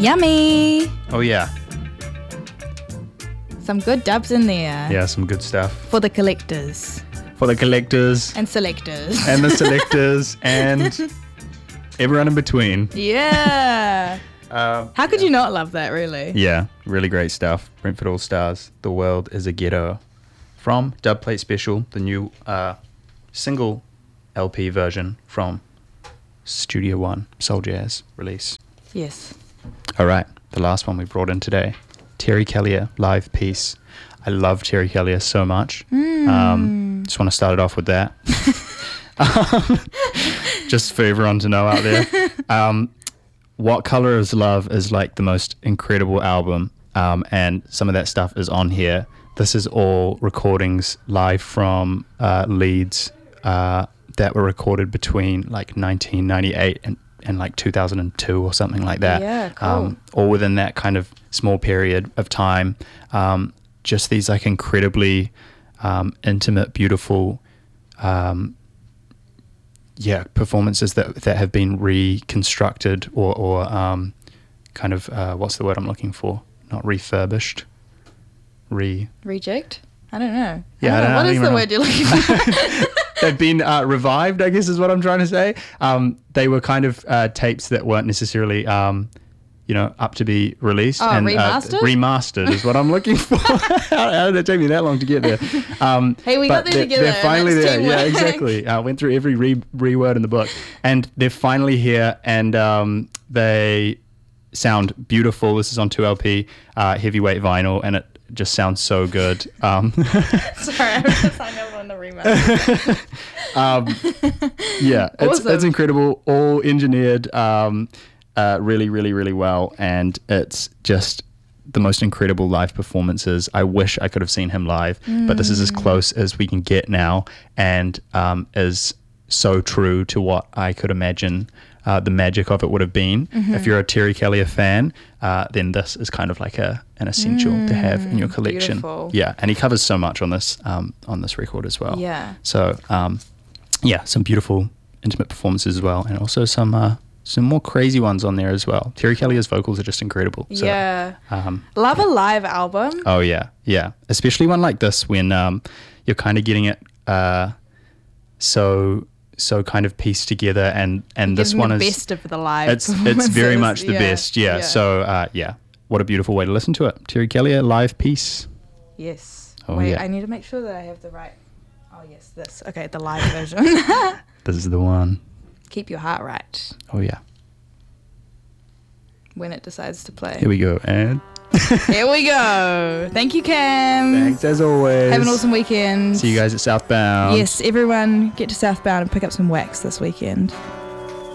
Yummy. Oh yeah. Some good dubs in there. Yeah, some good stuff. For the collectors. For the collectors. And selectors. And the selectors. And everyone in between. Yeah. How could you not love that, really? Yeah, really great stuff. Brentford All Stars, The World is a Ghetto. From Dubplate Special, the new single LP version from Studio One Soul Jazz release. Yes. All right, the last one we brought in today, Terry Callier, live piece. I love Terry Callier so much. Just want to start it off with that. Just for everyone to know out there. What Color Is Love is like the most incredible album, and some of that stuff is on here. This is all recordings live from Leeds that were recorded between like 1998 and like 2002 or something like that. Yeah, cool. All within that kind of small period of time. Just these like incredibly intimate, beautiful performances that have been reconstructed or kind of what's the word I'm looking for? Not refurbished. Reject? I don't know. Yeah, I don't know. What is the word you're looking for? They've been revived, I guess is what I'm trying to say. They were kind of tapes that weren't necessarily up to be released. And remastered? Remastered is what I'm looking for. How did it take me that long to get there? Hey, we got there together. They're finally there. Teamwork. Yeah, exactly. Went through every reword in the book. And they're finally here, and they sound beautiful. This is on 2LP, heavyweight vinyl, and it just sounds so good. Sorry, I was just signed up on the remaster. Yeah, Awesome. it's incredible. All engineered really, really, really well, and it's just the most incredible live performances. I wish I could have seen him live, but this is as close as we can get now, and is so true to what I could imagine the magic of it would have been. If you're a Terry Callier fan, then this is kind of like an essential to have in your collection. Beautiful. Yeah, and he covers so much on this record as well. Yeah. So some beautiful intimate performances as well, and also some more crazy ones on there as well. Terry Callier's vocals are just incredible. So, yeah. Love a live album. Oh yeah, yeah. Especially one like this when you're kind of getting it so kind of pieced together, and this one is best of the live. It's very much the best. Yeah. So what a beautiful way to listen to it. Terry Callier live piece. Yes. Oh, Wait, yeah. I need to make sure that I have the right. Oh yes, this. Okay, the live version. This is the one. Keep your heart right Oh yeah. when it decides to play. Here we go. And Here we go. Thank you, Cam. thanks as always. Have an awesome weekend. See you guys at Southbound. Yes, everyone get to Southbound and pick up some wax this weekend.